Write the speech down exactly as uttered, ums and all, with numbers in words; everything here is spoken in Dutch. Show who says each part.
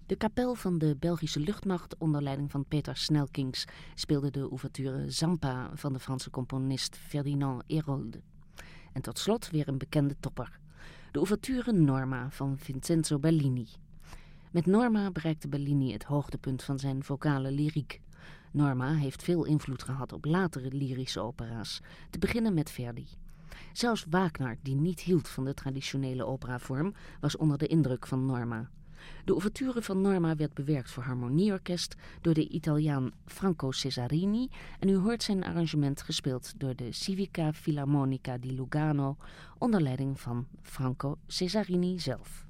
Speaker 1: De kapel van de Belgische luchtmacht onder leiding van Peter Snelkings speelde de ouverture Zampa van de Franse componist Ferdinand Hérold. En tot slot weer een bekende topper. De ouverture Norma van Vincenzo Bellini. Met Norma bereikte Bellini het hoogtepunt van zijn vocale lyriek. Norma heeft veel invloed gehad op latere lyrische opera's, te beginnen met Verdi. Zelfs Wagner, die niet hield van de traditionele operavorm, was onder de indruk van Norma. De ouverture van Norma werd bewerkt voor harmonieorkest door de Italiaan Franco Cesarini en u hoort zijn arrangement gespeeld door de Civica Filarmonica di Lugano onder leiding van Franco Cesarini zelf.